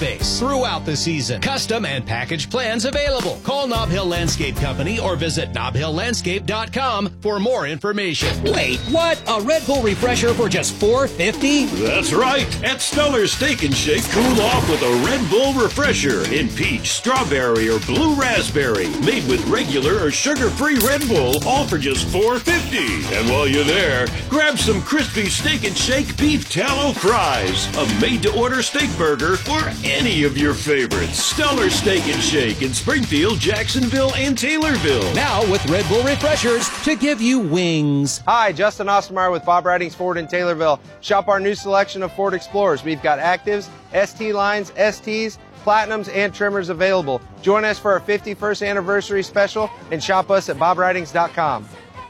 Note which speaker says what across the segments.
Speaker 1: space throughout the season. Custom and package plans available. Call Nob Hill Landscape Company or visit nobhilllandscape.com for more information.
Speaker 2: Wait, what? A Red Bull refresher for just $4.50?
Speaker 3: That's right. At Stellar's Steak and Shake, cool off with a Red Bull refresher in peach, strawberry, or blue raspberry. Made with regular or sugar-free Red Bull, all for just $4.50. And while you're there, grab some crispy Steak and Shake beef tallow fries, a made-to-order steak burger, or any of your favorites. Stellar's Steak and Shake in Springfield, Jacksonville, and Taylorville.
Speaker 2: Now with Red Bull refreshers to give you wings.
Speaker 4: Hi, Justin Ostermeyer with Bob Ridings Ford in Taylorville. Shop our new selection of Ford Explorers. We've got Actives, ST lines, STs, Platinums, and Trimmers available. Join us for our 51st anniversary special and shop us at bobridings.com.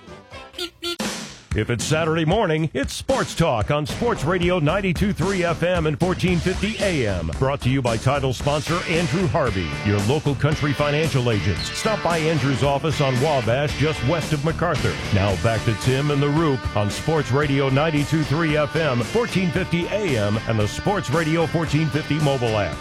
Speaker 5: If it's Saturday morning, it's Sports Talk on Sports Radio 92.3 FM and 1450 AM. Brought to you by title sponsor Andrew Harvey, your local country financial agents. Stop by Andrew's office on Wabash, just west of MacArthur. Now back to Tim and the Roop on Sports Radio 92.3 FM, 1450 AM, and the Sports Radio 1450 mobile app.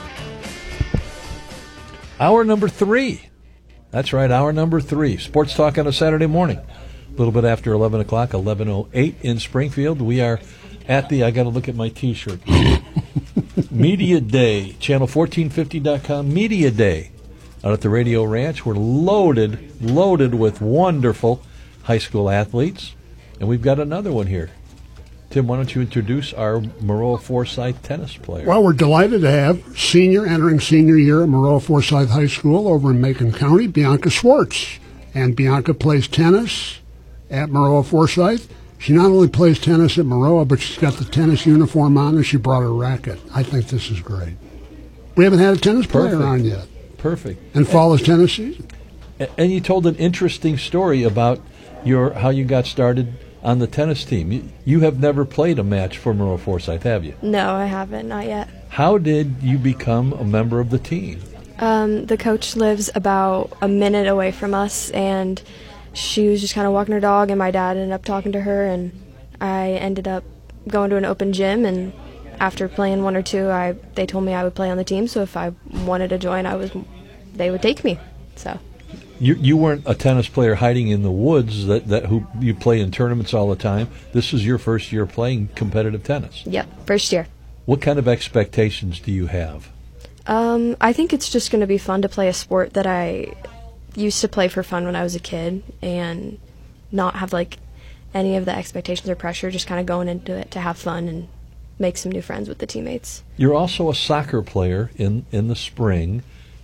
Speaker 6: Hour number 3. That's right, hour number 3. Sports Talk on a Saturday morning. A little bit after 11 o'clock, 11:08 in Springfield. We are at the, I got to look at my T-shirt, Media Day, channel1450.com, Media Day out at the Radio Ranch. We're loaded with wonderful high school athletes. And we've got another one here. Tim, why don't you introduce our Maroa Forsyth tennis player?
Speaker 7: Well, we're delighted to have entering senior year at Maroa Forsyth High School over in Macon County, Bianca Schwartz. And Bianca plays tennis at Maroa Forsyth. She not only plays tennis at Maroa, but she's got the tennis uniform on and she brought her racket. I think this is great. We haven't had a tennis player on yet.
Speaker 6: Perfect.
Speaker 7: And fall is tennis season.
Speaker 6: And you told an interesting story about how you got started on the tennis team. You have never played a match for Maroa Forsyth, have you?
Speaker 8: No, I haven't, not yet.
Speaker 6: How did you become a member of the team?
Speaker 8: The coach lives about a minute away from us, and she was just kind of walking her dog, and my dad ended up talking to her, and I ended up going to an open gym, and after playing one or two, they told me I would play on the team, so if I wanted to join, they would take me. So
Speaker 6: you weren't a tennis player hiding in the woods who you play in tournaments all the time. This is your first year playing competitive tennis.
Speaker 8: Yep, first year.
Speaker 6: What kind of expectations do you have?
Speaker 8: I think it's just going to be fun to play a sport that I used to play for fun when I was a kid and not have any of the expectations or pressure, just kind of going into it to have fun and make some new friends with the teammates.
Speaker 6: You're also a soccer player in the spring.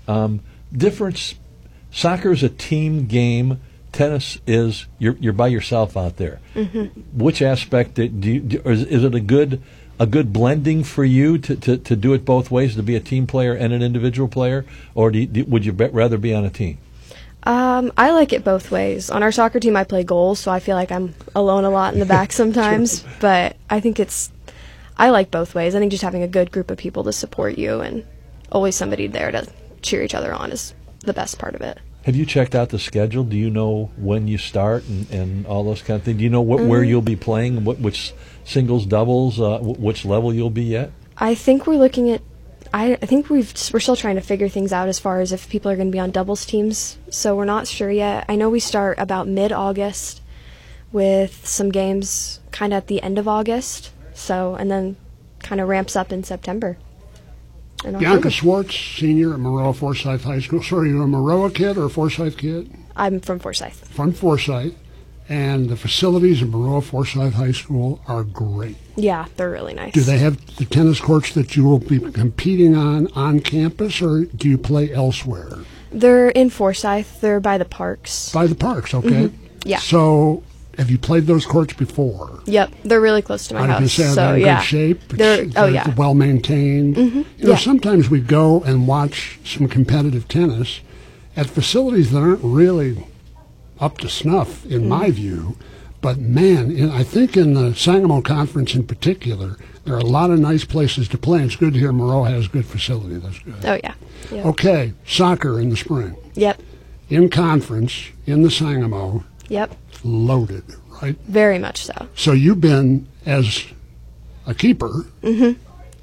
Speaker 6: Soccer is a team game. Tennis is you're by yourself out there. Mm-hmm. Which aspect is it a good blending for you to do it both ways, to be a team player and an individual player, or would you rather be on a team?
Speaker 8: I like it both ways. On our soccer team, I play goals, so I feel like I'm alone a lot in the back sometimes. Sure. But I think I like both ways. I think just having a good group of people to support you and always somebody there to cheer each other on is the best part of it.
Speaker 6: Have you checked out the schedule? Do you know when you start and all those kind of things? Do you know where you'll be playing, which singles, doubles, which level you'll be at?
Speaker 8: I think we're looking at. I think we're still trying to figure things out as far as if people are going to be on doubles teams. So we're not sure yet. I know we start about mid-August with some games kind of at the end of August. So and then kind of ramps up in September.
Speaker 7: Bianca Schwartz, senior at Maroa Forsyth High School. So are you a Maroa kid or a Forsyth kid?
Speaker 8: I'm from Forsyth.
Speaker 7: From Forsyth. And the facilities at Maroa Forsyth High School are great.
Speaker 8: Yeah, they're really nice.
Speaker 7: Do they have the tennis courts that you will be competing on campus, or do you play elsewhere?
Speaker 8: They're in Forsyth. They're by the parks.
Speaker 7: By the parks, okay.
Speaker 8: Mm-hmm. Yeah.
Speaker 7: So have you played those courts before?
Speaker 8: Yep, they're really close to my house.
Speaker 7: Say,
Speaker 8: so
Speaker 7: in
Speaker 8: yeah,
Speaker 7: good shape.
Speaker 8: They're
Speaker 7: well maintained.
Speaker 8: Mm-hmm.
Speaker 7: You know, sometimes we go and watch some competitive tennis at facilities that aren't really up to snuff, in my view. But man, I think in the Sangamo Conference in particular, there are a lot of nice places to play. And it's good to hear Maroa has good facility. That's good.
Speaker 8: Oh yeah. Yep.
Speaker 7: Okay, soccer in the spring.
Speaker 8: Yep.
Speaker 7: In conference in the Sangamo.
Speaker 8: Yep.
Speaker 7: Loaded, right?
Speaker 8: Very much so.
Speaker 7: So you've been, as a keeper,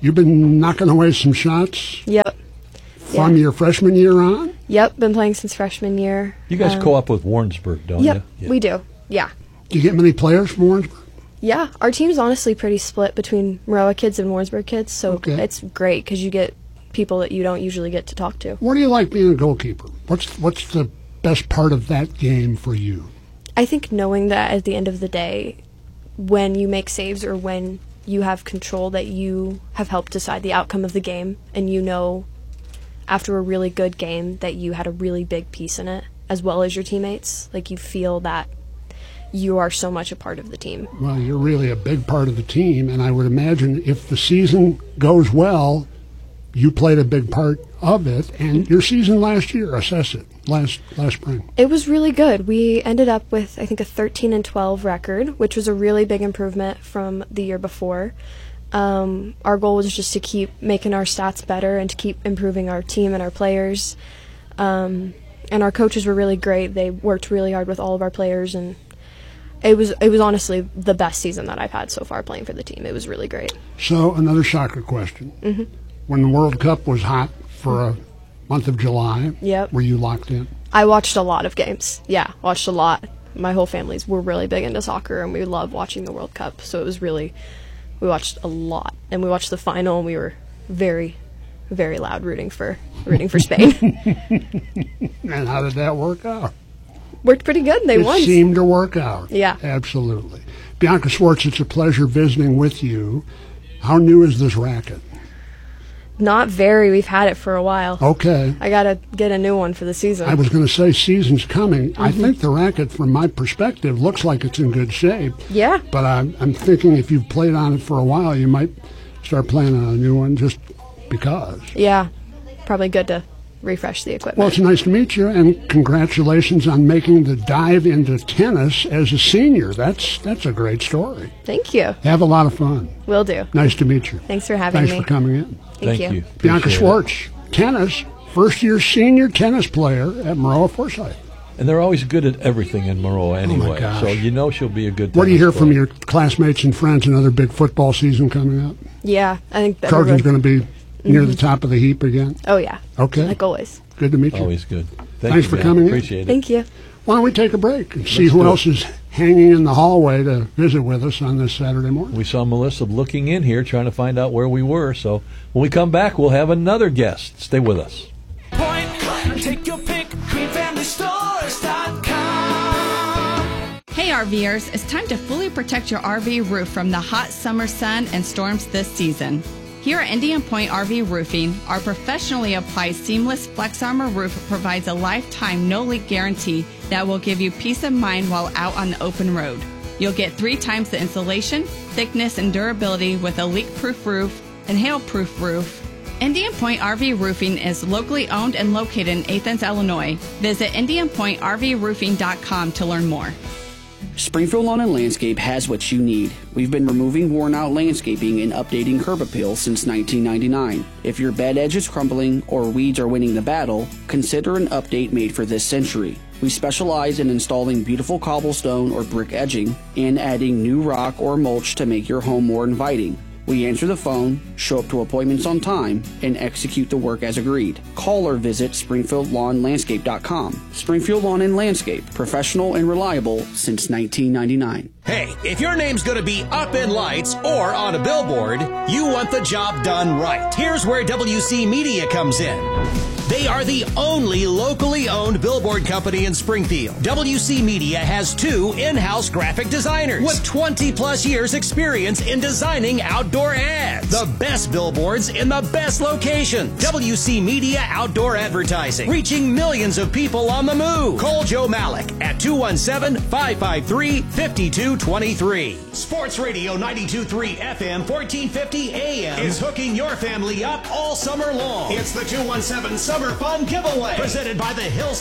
Speaker 7: You've been knocking away some shots
Speaker 8: Yep.
Speaker 7: from your freshman year on?
Speaker 8: Yep, been playing since freshman year.
Speaker 6: You guys co-op with Warrensburg, don't
Speaker 8: Yep,
Speaker 6: you?
Speaker 8: we do. Yeah.
Speaker 7: Do you get many players from Warrensburg?
Speaker 8: Yeah, our team's honestly pretty split between Maroa kids and Warrensburg kids, so
Speaker 7: Okay.
Speaker 8: it's great because you get people that you don't usually get to talk to.
Speaker 7: What do you like being a goalkeeper? What's the best part of that game for you?
Speaker 8: I think knowing that at the end of the day, when you make saves or when you have control, that you have helped decide the outcome of the game, and you know after a really good game that you had a really big piece in it, as well as your teammates. Like, you feel that you are so much a part of the team.
Speaker 7: Well, you're really a big part of the team, and I would imagine if the season goes well, you played a big part of it. And your season last year, assess it, last spring.
Speaker 8: It was really good. We ended up with, I think, a 13-12 record, which was a really big improvement from the year before. Our goal was just to keep making our stats better and to keep improving our team and our players. And our coaches were really great. They worked really hard with all of our players, and it was honestly the best season that I've had so far playing for the team. It was really great.
Speaker 7: So, another soccer question.
Speaker 8: Mm-hmm.
Speaker 7: When the World Cup was hot for a month of July,
Speaker 8: Yep.
Speaker 7: were you locked in?
Speaker 8: I watched a lot of games. Yeah, watched a lot. My whole family's we're really big into soccer, and we love watching the World Cup. So it was really, we watched a lot, and we watched the final, and we were very, very loud rooting for Spain.
Speaker 7: And how did that work out?
Speaker 8: Worked pretty good. They won.
Speaker 7: It seemed to work out.
Speaker 8: Yeah.
Speaker 7: Absolutely. Bianca Schwartz, it's a pleasure visiting with you. How new is this racket?
Speaker 8: Not very. We've had it for a while.
Speaker 7: Okay.
Speaker 8: I gotta get a new one for the season.
Speaker 7: I was going to say season's coming. I think the racket, from my perspective, looks like it's in good shape.
Speaker 8: Yeah.
Speaker 7: But I'm thinking if you've played on it for a while, you might start playing on a new one just because.
Speaker 8: Yeah. Probably good to refresh the equipment.
Speaker 7: Well, it's nice to meet you, and congratulations on making the dive into tennis as a senior. That's a great story.
Speaker 8: Thank you.
Speaker 7: Have a lot of fun.
Speaker 8: Will do.
Speaker 7: Nice to meet you.
Speaker 8: Thanks for having me.
Speaker 7: Thanks for coming in.
Speaker 8: Thank you.
Speaker 7: Bianca
Speaker 6: Appreciate
Speaker 7: Schwartz, tennis, first-year senior tennis player at Maroa Forsyth.
Speaker 6: And they're always good at everything in Maroa anyway,
Speaker 7: gosh.
Speaker 6: so you know she'll be a good
Speaker 7: What do you hear
Speaker 6: tennis
Speaker 7: from
Speaker 6: player.
Speaker 7: your classmates and friends? Another big football season coming up?
Speaker 8: Yeah, I think that
Speaker 7: Trojan's going to be near the top of the heap again?
Speaker 8: Oh, yeah.
Speaker 7: Okay.
Speaker 8: Like always.
Speaker 7: Good to meet you.
Speaker 6: Always good.
Speaker 7: Thanks
Speaker 6: you,
Speaker 7: for
Speaker 6: man.
Speaker 7: coming in.
Speaker 6: Appreciate it.
Speaker 8: Thank you.
Speaker 7: Why don't we take a break and see
Speaker 6: Let's
Speaker 7: who
Speaker 6: do it.
Speaker 7: else is hanging in the hallway to visit with us on this Saturday morning?
Speaker 6: We saw Melissa looking in here trying to find out where we were, so when we come back, we'll have another guest. Stay with us.
Speaker 9: Take your pick, greenfamilystores.com.
Speaker 10: Hey RVers, it's time to fully protect your RV roof from the hot summer sun and storms this season. Here at Indian Point RV Roofing, our professionally applied seamless Flex Armor roof provides a lifetime no-leak guarantee that will give you peace of mind while out on the open road. You'll get 3 times the insulation, thickness, and durability with a leak-proof roof and hail-proof roof. Indian Point RV Roofing is locally owned and located in Athens, Illinois. Visit IndianPointRVRoofing.com to learn more.
Speaker 11: Springfield Lawn and Landscape has what you need. We've been removing worn-out landscaping and updating curb appeal since 1999. If your bed edge is crumbling or weeds are winning the battle, consider an update made for this century. We specialize in installing beautiful cobblestone or brick edging and adding new rock or mulch to make your home more inviting. We answer the phone, show up to appointments on time, and execute the work as agreed. Call or visit SpringfieldLawnLandscape.com. Springfield Lawn and Landscape, professional and reliable since 1999.
Speaker 1: Hey, if your name's going to be up in lights or on a billboard, you want the job done right. Here's where WC Media comes in. They are the only locally owned billboard company in Springfield. WC Media has 2 in-house graphic designers with 20-plus years experience in designing outdoor ads. The best billboards in the best locations. WC Media Outdoor Advertising, reaching millions of people on the move. Call Joe Malik at 217-553-5223. Sports Radio 92.3 FM, 1450 AM is hooking your family up all summer long. It's the 217 Summer Fun Giveaway, presented by the Hills